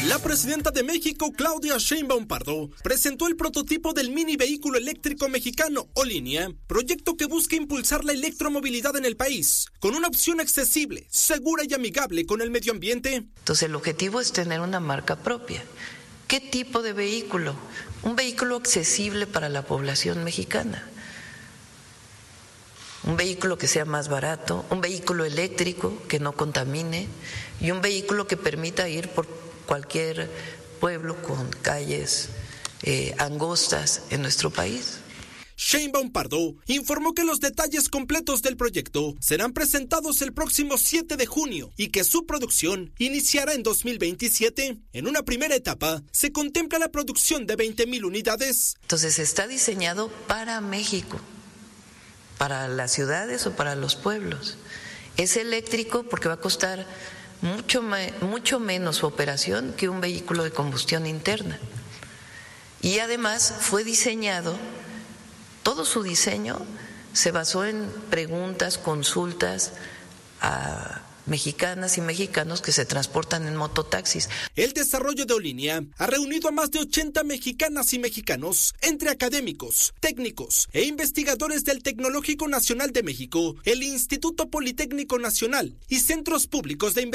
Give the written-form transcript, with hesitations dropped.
La presidenta de México, Claudia Sheinbaum Pardo, presentó el prototipo del mini vehículo eléctrico mexicano O-Línea, proyecto que busca impulsar la electromovilidad en el país, con una opción accesible, segura y amigable con el medio ambiente. Entonces el objetivo es tener una marca propia. ¿Qué tipo de vehículo? Un vehículo accesible para la población mexicana. Un vehículo que sea más barato, un vehículo eléctrico que no contamine y un vehículo que permita ir por cualquier pueblo con calles angostas en nuestro país. Sheinbaum Pardo informó que los detalles completos del proyecto serán presentados el próximo 7 de junio y que su producción iniciará en 2027. En una primera etapa se contempla la producción de 20,000 unidades. Entonces está diseñado para México, para las ciudades o para los pueblos. Es eléctrico porque va a costar mucho menos su operación que un vehículo de combustión interna. Y además fue diseñado, todo su diseño se basó en preguntas, consultas a mexicanas y mexicanos que se transportan en mototaxis. El desarrollo de O-Línea ha reunido a más de 80 mexicanas y mexicanos, entre académicos, técnicos e investigadores del Tecnológico Nacional de México, el Instituto Politécnico Nacional y centros públicos de investigación